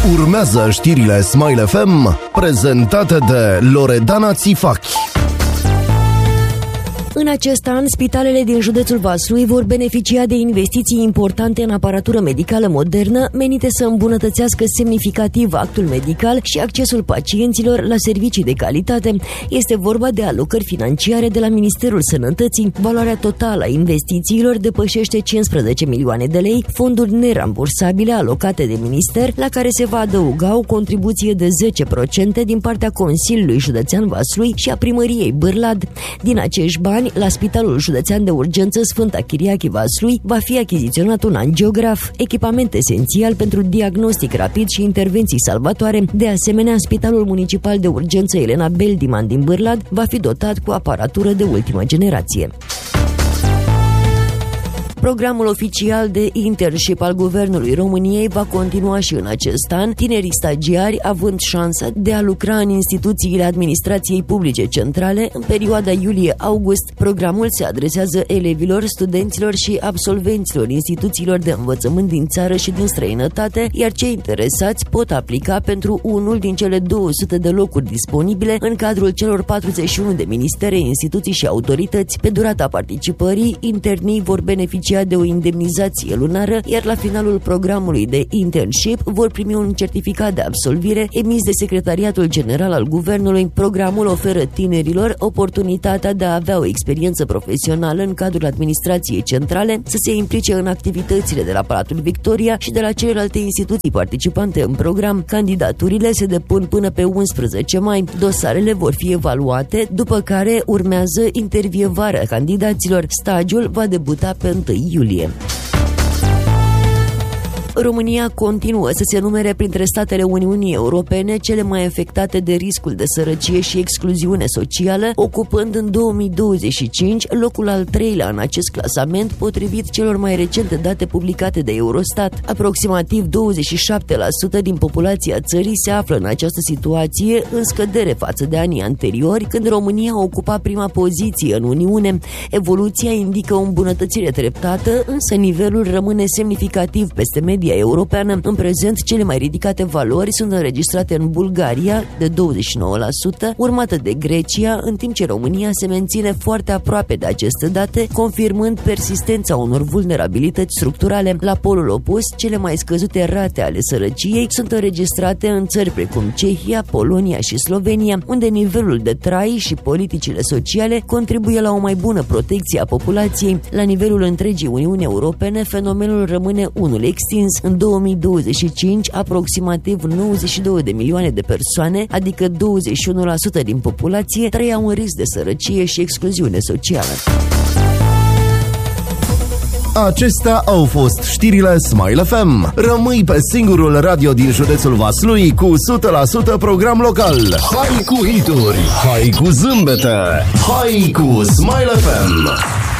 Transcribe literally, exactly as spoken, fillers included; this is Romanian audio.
Urmează știrile Smile F M, prezentate de Loredana Țifachi. În acest an, spitalele din județul Vaslui vor beneficia de investiții importante în aparatură medicală modernă, menite să îmbunătățească semnificativ actul medical și accesul pacienților la servicii de calitate. Este vorba de alocări financiare de la Ministerul Sănătății. Valoarea totală a investițiilor depășește cincisprezece milioane de lei, fonduri nerambursabile alocate de minister, la care se va adăuga o contribuție de zece la sută din partea Consiliului Județean Vaslui și a Primăriei Bârlad. Din acești bani, la Spitalul Județean de Urgență Sfânta Chiriache Vaslui va fi achiziționat un angiograf, echipament esențial pentru diagnostic rapid și intervenții salvatoare. De asemenea, Spitalul Municipal de Urgență Elena Beldiman din Bârlad va fi dotat cu aparatură de ultimă generație. Programul oficial de internship al Guvernului României va continua și în acest an, tinerii stagiari având șansa de a lucra în instituțiile administrației publice centrale în perioada iulie-august. Programul se adresează elevilor, studenților și absolvenților instituțiilor de învățământ din țară și din străinătate, iar cei interesați pot aplica pentru unul din cele două sute de locuri disponibile în cadrul celor patruzeci și unu de ministere, instituții și autorități. Pe durata participării, internii vor beneficia de o indemnizație lunară, iar la finalul programului de internship vor primi un certificat de absolvire emis de Secretariatul General al Guvernului. Programul oferă tinerilor oportunitatea de a avea o experiență profesională în cadrul administrației centrale, să se implice în activitățile de la Palatul Victoria și de la celelalte instituții participante în program. Candidaturile se depun până pe unsprezece mai. Dosarele vor fi evaluate, după care urmează intervievarea candidaților. Stagiul va debuta pe întâi iulie. România continuă să se numere printre statele Uniunii Europene cele mai afectate de riscul de sărăcie și excluziune socială, ocupând în două mii douăzeci și cinci locul al treilea în acest clasament, potrivit celor mai recente date publicate de Eurostat. Aproximativ douăzeci și șapte la sută din populația țării se află în această situație, în scădere față de anii anteriori, când România ocupa prima poziție în Uniune. Evoluția indică o îmbunătățire treptată, însă nivelul rămâne semnificativ peste media europeană. În prezent, cele mai ridicate valori sunt înregistrate în Bulgaria, de douăzeci și nouă la sută, urmată de Grecia, în timp ce România se menține foarte aproape de aceste date, confirmând persistența unor vulnerabilități structurale. La polul opus, cele mai scăzute rate ale sărăciei sunt înregistrate în țări precum Cehia, Polonia și Slovenia, unde nivelul de trai și politicile sociale contribuie la o mai bună protecție a populației. La nivelul întregii Uniuni Europene, fenomenul rămâne unul extins. În două mii douăzeci și cinci, aproximativ nouăzeci și două de milioane de persoane, adică douăzeci și unu la sută din populație, trăiau în risc de sărăcie și excluziune socială. Acestea au fost știrile Smile F M. Rămâi pe singurul radio din județul Vaslui cu o sută la sută program local. Hai cu hituri, hai cu zâmbete, hai cu Smile F M.